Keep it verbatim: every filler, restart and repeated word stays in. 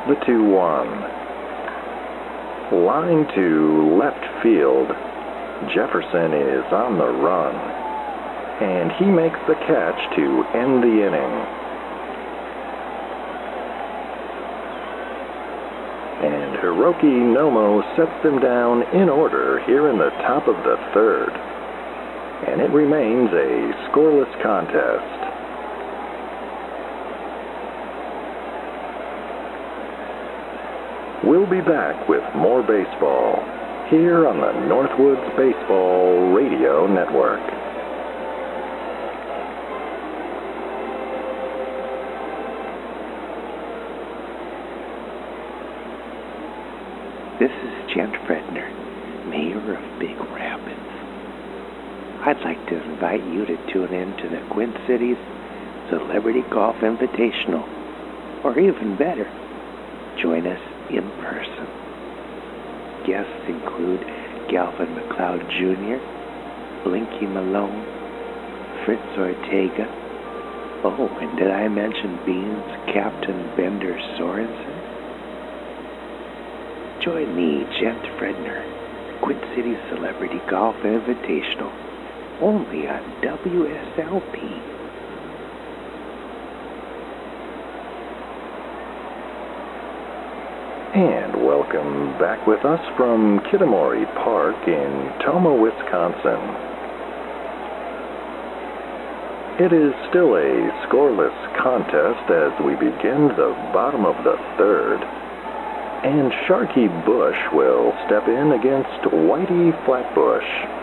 the two one. Line to left field. Jefferson is on the run, and he makes the catch to end the inning. And Hiroki Nomo sets them down in order here in the top of the third, and it remains a scoreless contest. We'll be back with more baseball here on the Northwoods Baseball Radio Network. This is Gent Fredner, Mayor of Big Rapids. I'd like to invite you to tune in to the Quint Cities Celebrity Golf Invitational, or even better, join us in person. Guests include Galvin McLeod Junior, Blinky Malone, Fritz Ortega. Oh, and did I mention Beans Captain Bender Sorensen? Join me, Gent Fredner, Quint City Celebrity Golf Invitational, only on W S L P. And welcome back with us from Kitamori Park in Tomah, Wisconsin. It is still a scoreless contest as we begin the bottom of the third, and Sharky Bush will step in against Whitey Flatbush.